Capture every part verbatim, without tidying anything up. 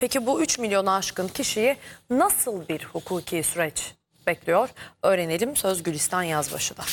Peki bu üç milyonu aşkın kişiyi nasıl bir hukuki süreç bekliyor? Öğrenelim, söz Gülistan Yazbaşı'da.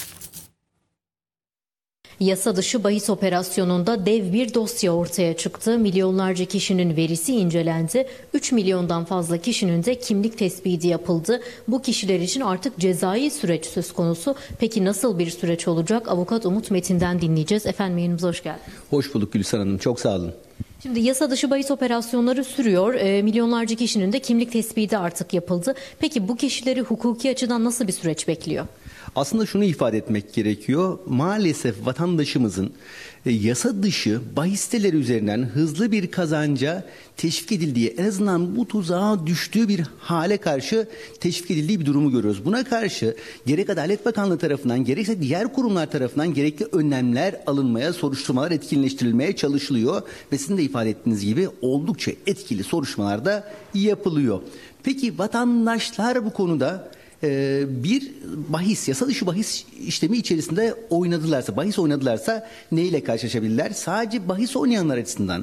Yasa dışı bahis operasyonunda dev bir dosya ortaya çıktı. Milyonlarca kişinin verisi incelendi. üç milyondan fazla kişinin de kimlik tespiti yapıldı. Bu kişiler için artık cezai süreç söz konusu. Peki nasıl bir süreç olacak? Avukat Umut Metin'den dinleyeceğiz. Efendim, yayınımıza hoş geldiniz. Hoş bulduk Gülistan Hanım. Çok sağ olun. Şimdi yasa dışı bahis operasyonları sürüyor. E, milyonlarca kişinin de kimlik tespiti artık yapıldı. Peki bu kişileri hukuki açıdan nasıl bir süreç bekliyor? Aslında şunu ifade etmek gerekiyor. Maalesef vatandaşımızın e, yasa dışı bahis siteleri üzerinden hızlı bir kazanca teşvik edildiği, en azından bu tuzağa düştüğü bir hale karşı teşvik edildiği bir durumu görüyoruz. Buna karşı gerek Adalet Bakanlığı tarafından gerekse diğer kurumlar tarafından gerekli önlemler alınmaya, soruşturmalar etkinleştirilmeye çalışılıyor. Ve sizin de ifade ettiğiniz gibi oldukça etkili soruşturmalar da yapılıyor. Peki vatandaşlar bu konuda bir bahis, yasa dışı bahis işlemi içerisinde oynadılarsa, bahis oynadılarsa neyle karşılaşabilirler? Sadece bahis oynayanlar açısından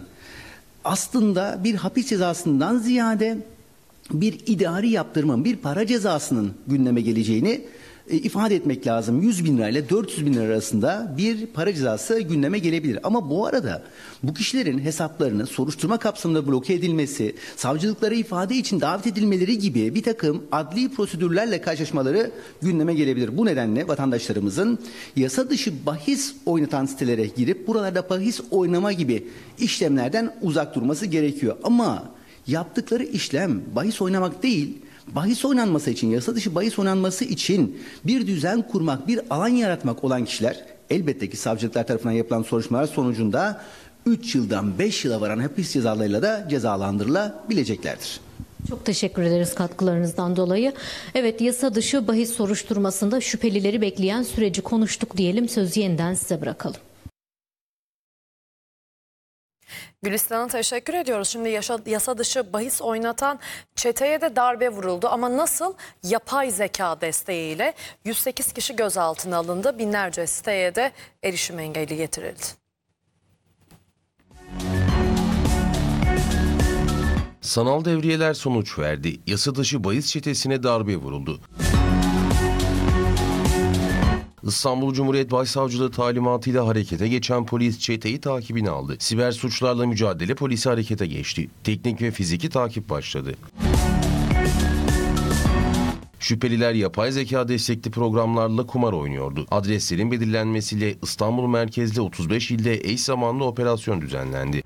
aslında bir hapis cezasından ziyade bir idari yaptırımın, bir para cezasının gündeme geleceğini e, ifade etmek lazım. yüz bin lira ile dört yüz bin lira arasında bir para cezası gündeme gelebilir. Ama bu arada bu kişilerin hesaplarının soruşturma kapsamında bloke edilmesi, savcılıklara ifade için davet edilmeleri gibi bir takım adli prosedürlerle karşılaşmaları gündeme gelebilir. Bu nedenle vatandaşlarımızın yasa dışı bahis oynatan sitelere girip buralarda bahis oynama gibi işlemlerden uzak durması gerekiyor. Ama yaptıkları işlem bahis oynamak değil, bahis oynanması için, yasa dışı bahis oynanması için bir düzen kurmak, bir alan yaratmak olan kişiler elbette ki savcılıklar tarafından yapılan soruşturmalar sonucunda üç yıldan beş yıla varan hapis cezalarıyla da cezalandırılabileceklerdir. Çok teşekkür ederiz katkılarınızdan dolayı. Evet, yasa dışı bahis soruşturmasında şüphelileri bekleyen süreci konuştuk diyelim. Sözü yeniden size bırakalım. Gülistan'a teşekkür ediyoruz. Şimdi yaşa, yasa dışı bahis oynatan çeteye de darbe vuruldu. Ama nasıl? Yapay zeka desteğiyle yüz sekiz kişi gözaltına alındı. Binlerce siteye de erişim engeli getirildi. Sanal devriyeler sonuç verdi. Yasa dışı bahis çetesine darbe vuruldu. İstanbul Cumhuriyet Başsavcılığı talimatıyla harekete geçen polis çeteyi takibine aldı. Siber suçlarla mücadele polisi harekete geçti. Teknik ve fiziki takip başladı. Şüpheliler yapay zeka destekli programlarla kumar oynuyordu. Adreslerin belirlenmesiyle İstanbul merkezli otuz beş ilde eş zamanlı operasyon düzenlendi.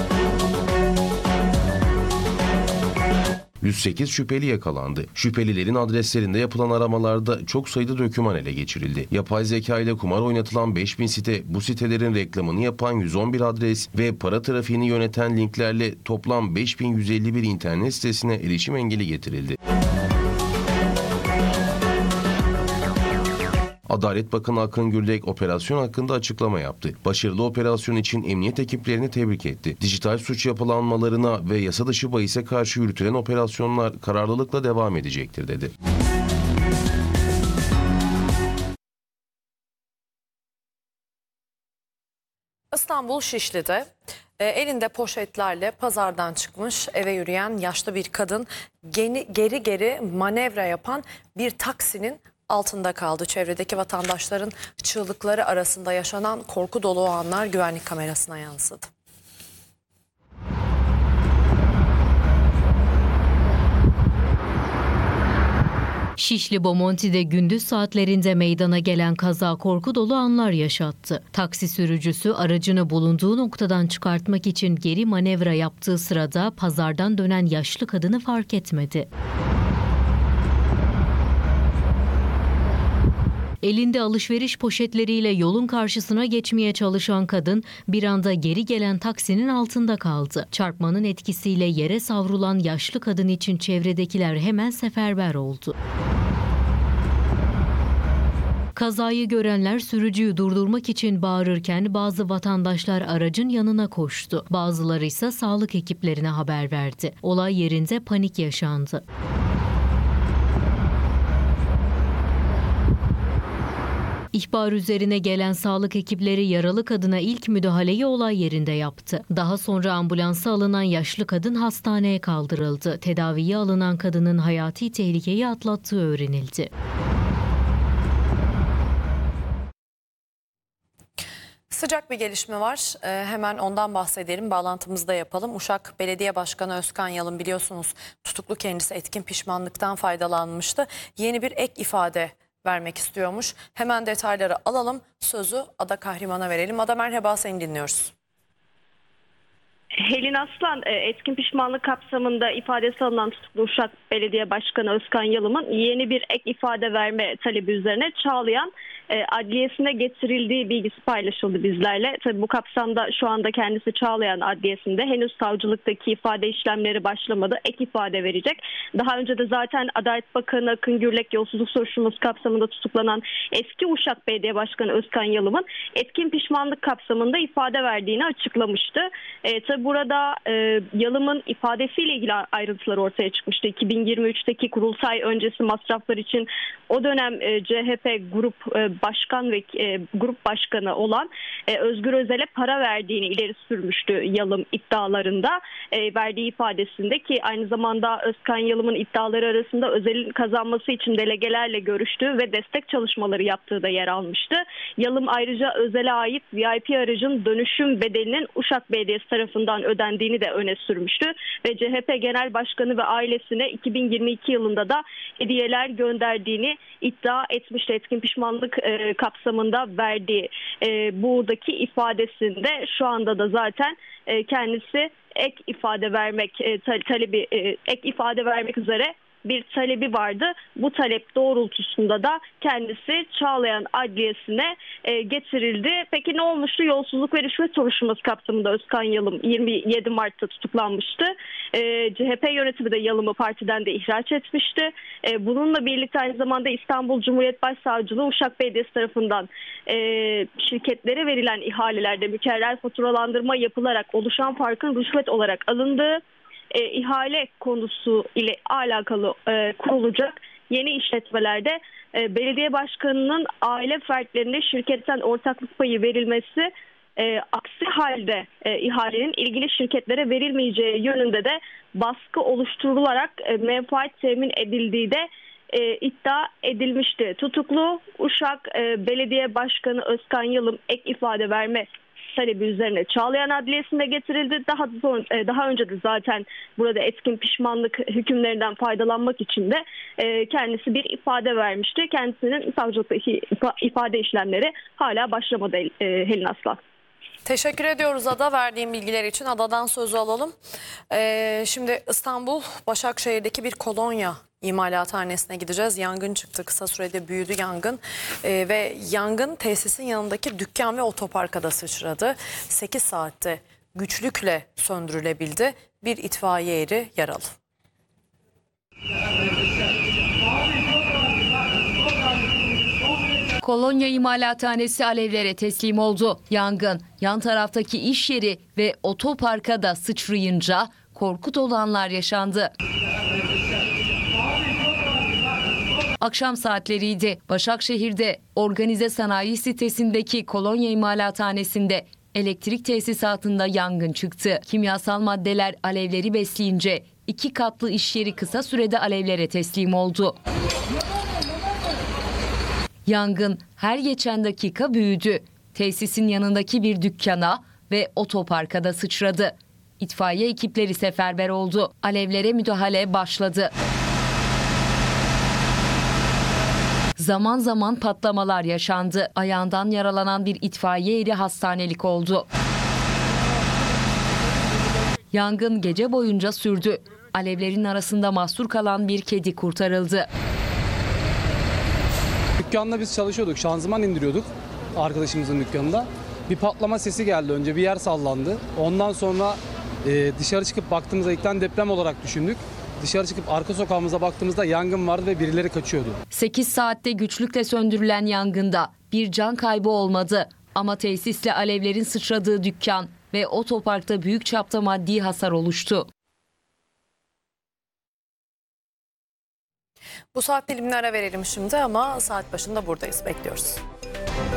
yüz sekiz şüpheli yakalandı. Şüphelilerin adreslerinde yapılan aramalarda çok sayıda doküman ele geçirildi. Yapay zeka ile kumar oynatılan beş bin site, bu sitelerin reklamını yapan yüz on bir adres ve para trafiğini yöneten linklerle toplam beş bin yüz elli bir internet sitesine erişim engeli getirildi. Adalet Bakanı Akın Gürdek operasyon hakkında açıklama yaptı. Başarılı operasyon için emniyet ekiplerini tebrik etti. Dijital suç yapılanmalarına ve yasa dışı bahise karşı yürütülen operasyonlar kararlılıkla devam edecektir dedi. İstanbul Şişli'de e, elinde poşetlerle pazardan çıkmış eve yürüyen yaşlı bir kadın geri geri, geri manevra yapan bir taksinin altında kaldı. Çevredeki vatandaşların çığlıkları arasında yaşanan korku dolu o anlar güvenlik kamerasına yansıdı. Şişli Bomonti'de gündüz saatlerinde meydana gelen kaza korku dolu anlar yaşattı. Taksi sürücüsü aracını bulunduğu noktadan çıkartmak için geri manevra yaptığı sırada pazardan dönen yaşlı kadını fark etmedi. Elinde alışveriş poşetleriyle yolun karşısına geçmeye çalışan kadın bir anda geri gelen taksinin altında kaldı. Çarpmanın etkisiyle yere savrulan yaşlı kadın için çevredekiler hemen seferber oldu. Kazayı görenler sürücüyü durdurmak için bağırırken bazı vatandaşlar aracın yanına koştu. Bazıları ise sağlık ekiplerine haber verdi. Olay yerinde panik yaşandı. İhbar üzerine gelen sağlık ekipleri yaralı kadına ilk müdahaleyi olay yerinde yaptı. Daha sonra ambulansa alınan yaşlı kadın hastaneye kaldırıldı. Tedaviye alınan kadının hayati tehlikeyi atlattığı öğrenildi. Sıcak bir gelişme var. Ee, hemen ondan bahsedelim. Bağlantımızı da yapalım. Uşak Belediye Başkanı Özkan Yalın biliyorsunuz tutuklu, kendisi etkin pişmanlıktan faydalanmıştı. Yeni bir ek ifade vermek istiyormuş. Hemen detayları alalım. Sözü Ada Kahraman'a verelim. Ada merhaba, seni dinliyoruz. Helin Aslan, etkin pişmanlık kapsamında ifadesi alınan tutuklu Uşak Belediye Başkanı Özkan Yalım'ın yeni bir ek ifade verme talebi üzerine Çağlayan adliyesine getirildiği bilgisi paylaşıldı bizlerle. Tabii bu kapsamda şu anda kendisi Çağlayan Adliyesi'nde, henüz savcılıktaki ifade işlemleri başlamadı. Ek ifade verecek. Daha önce de zaten Adalet Bakanı Akın Gürlek yolsuzluk soruşturması kapsamında tutuklanan eski Uşak Belediye Başkanı Özkan Yalım'ın etkin pişmanlık kapsamında ifade verdiğini açıklamıştı. E, tabii burada e, Yalım'ın ifadesiyle ilgili ayrıntılar ortaya çıkmıştı. iki bin yirmi üçteki kurultay öncesi masraflar için o dönem e, C H P grup e, başkan ve e, grup başkanı olan e, Özgür Özel'e para verdiğini ileri sürmüştü Yalım iddialarında. E, verdiği ifadesinde, ki aynı zamanda Özkan Yalım'ın iddiaları arasında Özel'in kazanması için delegelerle görüştüğü ve destek çalışmaları yaptığı da yer almıştı. Yalım ayrıca Özel'e ait V I P aracın dönüşüm bedelinin Uşak Belediyesi tarafından ödendiğini de öne sürmüştü ve C H P Genel Başkanı ve ailesine iki bin yirmi iki yılında da hediyeler gönderdiğini iddia etmişti. Etkin pişmanlık e, kapsamında verdiği e, buradaki ifadesinde şu anda da zaten e, kendisi ek ifade vermek e, talebi e, ek ifade vermek üzere bir talebi vardı. Bu talep doğrultusunda da kendisi Çağlayan Adliyesi'ne e, getirildi. Peki ne olmuştu? Yolsuzluk ve rüşvet soruşturması kapsamında Özkan Yalım yirmi yedi Mart'ta tutuklanmıştı. E, C H P yönetimi de Yalım'ı partiden de ihraç etmişti. E, bununla birlikte aynı zamanda İstanbul Cumhuriyet Başsavcılığı Uşak Belediyesi tarafından e, şirketlere verilen ihalelerde mükerrer faturalandırma yapılarak oluşan farkın rüşvet olarak alındığı, E, ihale konusu ile alakalı e, kurulacak yeni işletmelerde e, belediye başkanının aile fertlerine şirketten ortaklık payı verilmesi, e, aksi halde e, ihalenin ilgili şirketlere verilmeyeceği yönünde de baskı oluşturularak e, menfaat temin edildiği de e, iddia edilmişti. Tutuklu Uşak e, Belediye Başkanı Özkan Yalım ek ifade verme talebi üzerine Çağlayan Adliyesi'ne getirildi. Daha sonra, daha önce de zaten burada etkin pişmanlık hükümlerinden faydalanmak için de kendisi bir ifade vermişti. Kendisinin savcılıktaki ifade işlemleri hala başlamadı Helin Aslan. Teşekkür ediyoruz Ada, verdiğim bilgiler için. Adadan sözü alalım. Ee, şimdi İstanbul Başakşehir'deki bir kolonya imalathanesine gideceğiz. Yangın çıktı. Kısa sürede büyüdü yangın. Ee, ve yangın tesisin yanındaki dükkan ve otoparka da sıçradı. sekiz saatte güçlükle söndürülebildi. Bir itfaiye eri yaralı. Kolonya imalathanesi alevlere teslim oldu. Yangın yan taraftaki iş yeri ve otoparka da sıçrayınca korku dolu anlar yaşandı. Akşam saatleriydi. Başakşehir'de organize sanayi sitesindeki kolonya imalathanesinde elektrik tesisatında yangın çıktı. Kimyasal maddeler alevleri besleyince iki katlı iş yeri kısa sürede alevlere teslim oldu. Yangın her geçen dakika büyüdü. Tesisin yanındaki bir dükkana ve otoparka da sıçradı. İtfaiye ekipleri seferber oldu. Alevlere müdahale başladı. Zaman zaman patlamalar yaşandı. Ayağından yaralanan bir itfaiye eri hastanelik oldu. Yangın gece boyunca sürdü. Alevlerin arasında mahsur kalan bir kedi kurtarıldı. Dükkanda biz çalışıyorduk, şanzıman indiriyorduk arkadaşımızın dükkanında. Bir patlama sesi geldi, önce bir yer sallandı. Ondan sonra e, dışarı çıkıp baktığımızda ilkten deprem olarak düşündük. Dışarı çıkıp arka sokağımıza baktığımızda yangın vardı ve birileri kaçıyordu. sekiz saatte güçlükle söndürülen yangında bir can kaybı olmadı. Ama tesisle alevlerin sıçradığı dükkan ve otoparkta büyük çapta maddi hasar oluştu. Bu saat dilimine ara verelim şimdi ama saat başında buradayız. Bekliyoruz.